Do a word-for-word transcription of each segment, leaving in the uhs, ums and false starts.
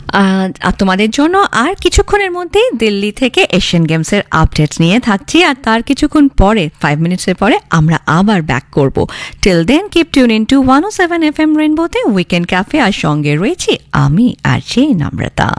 আর তোমাদের জন্য আর কিছুক্ষণের মধ্যেই দিল্লি থেকে এশিয়ান গেমসের আপডেট নিয়ে থাকছি, আর তার কিছুক্ষণ পরে ফাইভ মিনিটসের পরে আমরা আবার ব্যাক করব। Till then keep tune in two one O seven F M রেইনবোতে weekend cafe, আর সঙ্গে রয়েছি আমি আর যে নম্রতা।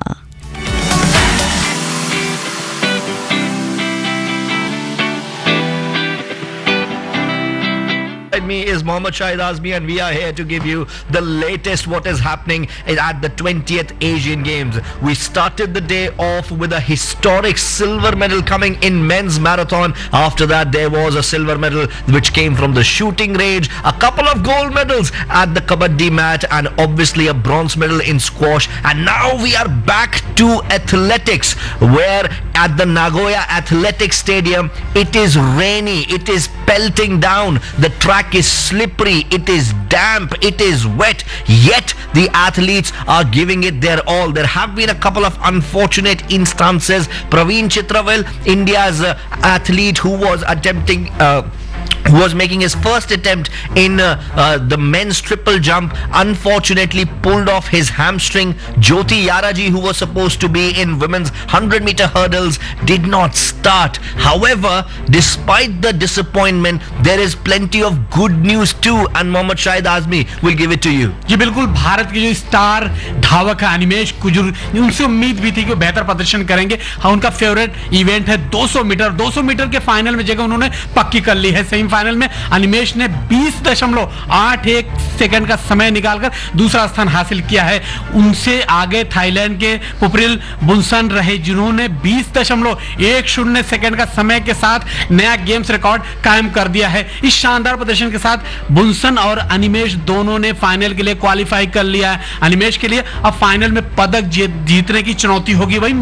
Me is Mohammad Shahid Azmi, and we are here to give you the latest what is happening at the twentieth Asian Games. We started the day off with a historic silver medal coming in men's marathon. After that, there was a silver medal which came from the shooting range, a couple of gold medals at the kabaddi match, and obviously a bronze medal in squash. And now we are back to athletics, where at the Nagoya Athletics Stadium it is rainy, it is pelting down, the track is slippery, it is damp, it is wet, yet the athletes are giving it their all. There have been a couple of unfortunate instances. Praveen Chitravel, India's uh, athlete who was attempting uh, who was making his first attempt in uh, uh, the men's triple jump, unfortunately pulled off his hamstring. Jyoti Yaraji, who was supposed to be in women's one hundred meter hurdles, did not start. However, despite the disappointment, there is plenty of good news too, and Mohammad Shahid Azmi will give it to you. जी बिल्कुल, भारत के जो star धावक है अनिमेश कुजूर, उनसे उम्मीद भी थी कि वो बेहतर प्रदर्शन करेंगे। हाँ, उनका फेवरेट इवेंट है दो सौ मीटर। दो सौ मीटर के फाइनल में जगह उन्होंने पक्की कर ली है। सेमीफाइनल में अनिमेश ने बीस दशमलव आठ एक सेकंड का समय निकालकर दूसरा स्थान हासिल किया है। उनसे आगे थाईलैंड के पुपरिल बुनसन रहे, जिन्होंने बीस दशमलव एक शून्य सेकंड का समय के साथ नया गेम्स रिकॉर्ड कायम कर दिया है। इस शानदार प्रदर्शन के साथ बुनसन और अनिमेश दोनों ने फाइनल के लिए क्वालिफाई कर लिया है। अनिमेश के लिए अब फाइनल में पदक जीतने की चुनौती होगी। वही